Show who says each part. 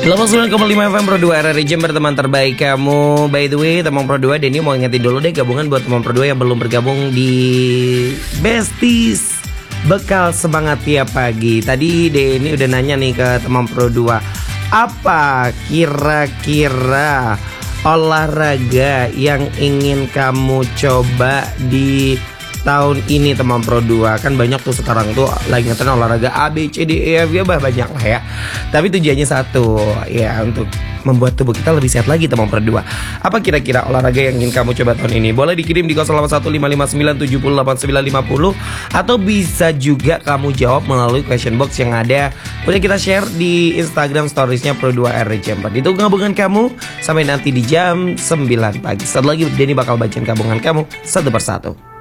Speaker 1: 89,5 FM Pro 2 RRI Jember, teman terbaik kamu. By the way, teman Pro 2, Denny mau ingetin dulu deh gabungan buat teman Pro 2 yang belum bergabung di Besties Bekal Semangat Tiap Pagi. Tadi Denny udah nanya nih ke teman Pro 2, apa kira-kira olahraga yang ingin kamu coba di tahun ini teman Pro 2? Kan banyak tuh sekarang tuh lagi ngetren olahraga A, B, C, D, E, F, ya banyak lah ya. Tapi tujuannya satu, ya untuk membuat tubuh kita lebih sehat lagi teman Pro 2. Apa kira-kira olahraga yang ingin kamu coba tahun ini? Boleh dikirim di 081559708950, atau bisa juga kamu jawab melalui question box yang ada udah kita share di Instagram storiesnya Pro 2 RRI Jember. Itu gabungan kamu sampai nanti di jam 9 pagi. Setelah lagi Denny bakal bacain gabungan kamu satu persatu.